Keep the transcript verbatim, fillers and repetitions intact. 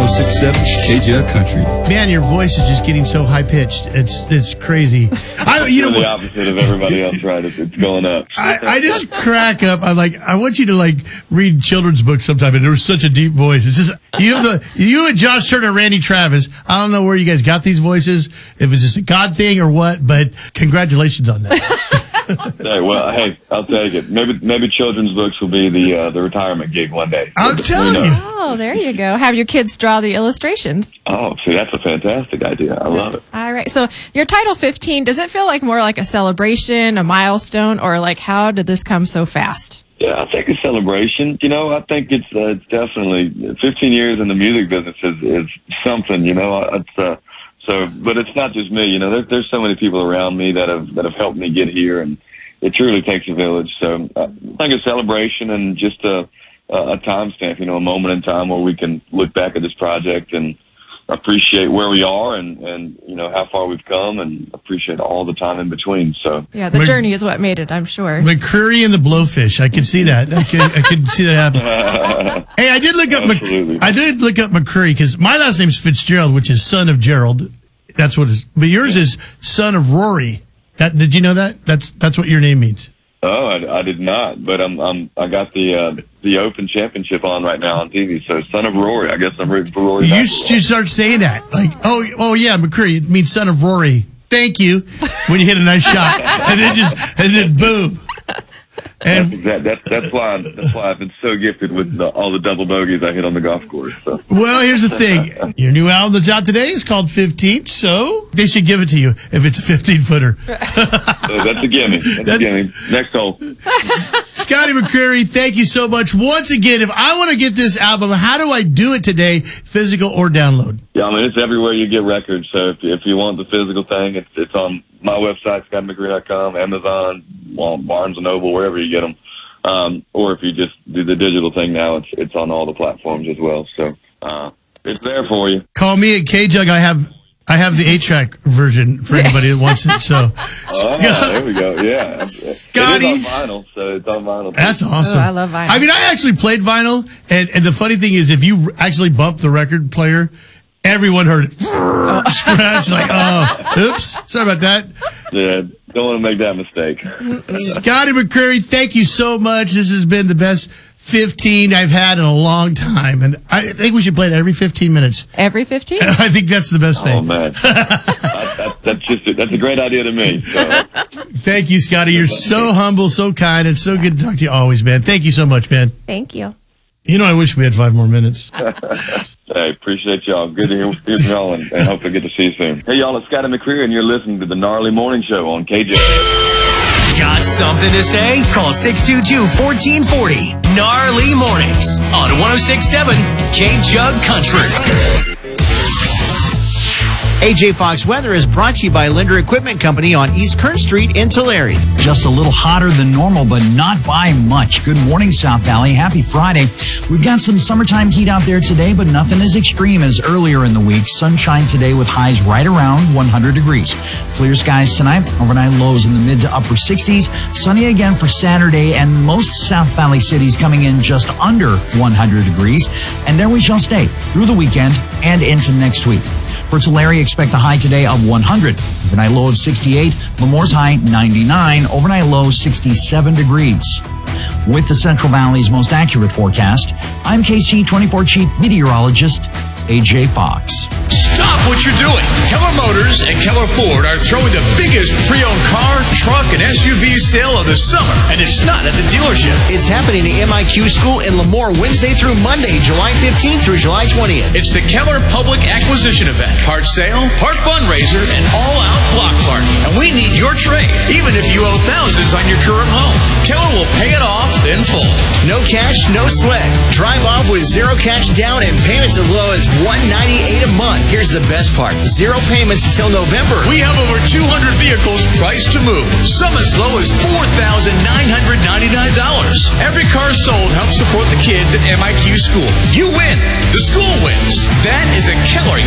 oh six point seven K J Country. Man, your voice is just getting so high pitched. It's it's crazy. I, you it's know, the opposite of everybody else, right? It's, it's going up. I, I just crack up. I'm like, I want you to like read children's books sometime. And there was such a deep voice. It's just you have the you and Josh Turner, Randy Travis. I don't know where you guys got these voices. If it's just a God thing or what, but congratulations on that. Hey, well, hey, I'll take it. Maybe maybe children's books will be the uh, the retirement gig one day. I'm telling you. Oh, there you go. Have your kids draw the illustrations. Oh, see, that's a fantastic idea. I love it. All right. So your title fifteen, does it feel like more like a celebration, a milestone, or like how did this come so fast? Yeah, I think a celebration. You know, I think it's uh, it's definitely fifteen years in the music business is, is something. You know, it's uh, so, but it's not just me. You know, there, there's so many people around me that have that have helped me get here, and it truly takes a village. So, I think a celebration and just a a timestamp. You know, a moment in time where we can look back at this project and appreciate where we are and, and, you know, how far we've come and appreciate all the time in between. So yeah, the Mc, journey is what made it, I'm sure. McCreary and the Blowfish. I can see that. I can, I can see that happen. Hey, I did look up, Mc, I did look up McCreary because my last name's Fitzgerald, which is son of Gerald. That's what it is. But yours is son of Rory. That, did you know that? That's, that's what your name means. Oh, I, I did not, but I'm, I'm, I got the, uh, the Open Championship on right now on T V. So, son of Rory. I guess I'm rooting for Rory. You should start saying that. Like, oh, oh yeah, McCreary. It means son of Rory. Thank you. When you hit a nice shot, and then just, and then boom. And that's, exact, that's, that's why I'm, that's why I've been so gifted with the, all the double bogeys I hit on the golf course. So. Well, here's the thing. Your new album that's out today is called fifteen, so they should give it to you if it's a fifteen-footer. So that's a gimme. That's that, a gimme. Next hole. Scotty McCreary, thank you so much. Once again, if I want to get this album, how do I do it today, physical or download? Yeah, I mean, it's everywhere you get records. So if, if you want the physical thing, it's, it's on my website, scotty mccreary dot com, Amazon, Barnes and Noble, wherever you get them. Um, or if you just do the digital thing now, it's it's on all the platforms as well. So uh, it's there for you. Call me at K-Jug. I have I have the eight-track version for anybody that wants it. So, oh, there we go. Yeah, Scotty, it is on vinyl, so it's on vinyl. That's awesome. Oh, I love vinyl. I mean, I actually played vinyl, and and the funny thing is, if you actually bump the record player, everyone heard it. Scratch, like, oh, oops, sorry about that. Yeah, don't want to make that mistake. Scotty McCreary, thank you so much. This has been the best fifteen I've had in a long time, and I think we should play it every fifteen minutes. Every fifteen? I think that's the best thing. Oh man, that, that, that's just a, that's a great idea to me. So. Thank you, Scotty. You're so humble, so kind, and so good to talk to you always, man. Thank you so much, man. Thank you. You know, I wish we had five more minutes. Hey, appreciate y'all. Good to hear, hear from y'all, and, and hopefully get to see you soon. Hey, y'all, it's Scotty McCreary, and you're listening to the Gnarly Morning Show on K J. Got something to say? Call six two two, one four four zero. Gnarly Mornings on one oh six point seven K-Jug Country. A J Fox Weather is brought to you by Linder Equipment Company on East Kern Street in Tulare. Just a little hotter than normal, but not by much. Good morning, South Valley. Happy Friday. We've got some summertime heat out there today, but nothing as extreme as earlier in the week. Sunshine today with highs right around one hundred degrees. Clear skies tonight. Overnight lows in the mid to upper sixties. Sunny again for Saturday, and most South Valley cities coming in just under one hundred degrees. And there we shall stay through the weekend and into next week. For Tulare, expect a high today of one hundred. Overnight low of sixty-eight. Lemore's high ninety-nine. Overnight low sixty-seven degrees. With the Central Valley's most accurate forecast, I'm K C twenty-four Chief Meteorologist A J Fox. Stop what you're doing. Keller Motors and Keller Ford are throwing the biggest pre-owned car, truck, and S U V sale of the summer, and it's not at the dealership. It's happening at the M I Q School in Lemoore Wednesday through Monday, July fifteenth through July twentieth. It's the Keller Public Acquisition Event. Part sale, part fundraiser, and all-out block party. And we need your trade, even if you owe thousands on your current loan. Keller will pay it off in full. No cash, no sweat. Drive off with zero cash down and payments as low as one hundred ninety-eight dollars a month. Here's the best part. Zero payments until November. We have over two hundred vehicles priced to move. Some as low as four thousand nine hundred ninety-nine dollars. Every car sold helps support the kids at M I Q School. You win. The school wins. That is a Keller